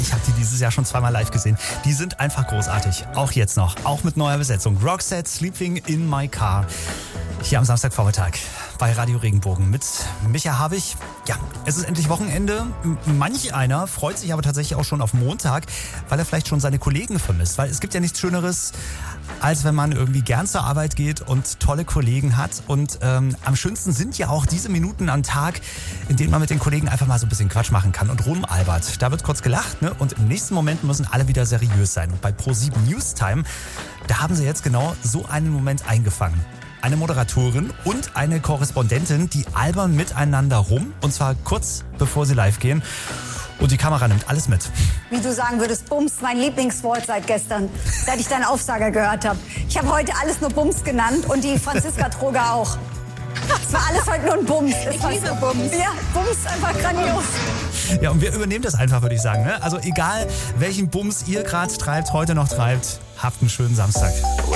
Ich habe die dieses Jahr schon zweimal live gesehen. Die sind einfach großartig. Auch jetzt noch. Auch mit neuer Besetzung. Roxette, Sleeping in My Car. Hier am Samstagvormittag bei Radio Regenbogen mit Micha Habich. Ja, es ist endlich Wochenende. Manch einer freut sich aber tatsächlich auch schon auf Montag, weil er vielleicht schon seine Kollegen vermisst. Weil es gibt ja nichts Schöneres, als wenn man irgendwie gern zur Arbeit geht und tolle Kollegen hat. Und am schönsten sind ja auch diese Minuten am Tag, in denen man mit den Kollegen einfach mal so ein bisschen Quatsch machen kann und rumalbert. Da wird kurz gelacht, ne? Und im nächsten Moment müssen alle wieder seriös sein. Und bei Pro7 Newstime, da haben sie jetzt genau so einen Moment eingefangen. Eine Moderatorin und eine Korrespondentin, die albern miteinander rum. Und zwar kurz bevor sie live gehen. Und die Kamera nimmt alles mit. Wie du sagen würdest, Bums, mein Lieblingswort seit gestern, seit ich deinen Aufsager gehört habe. Ich habe heute alles nur Bums genannt und die Franziska Troger auch. Es war alles heute nur ein Bums. Ich liebe Bums. Ja, Bums, einfach grandios. Ja, und wir übernehmen das einfach, würde ich sagen. Ne? Also egal, welchen Bums ihr gerade treibt, heute noch treibt, habt einen schönen Samstag.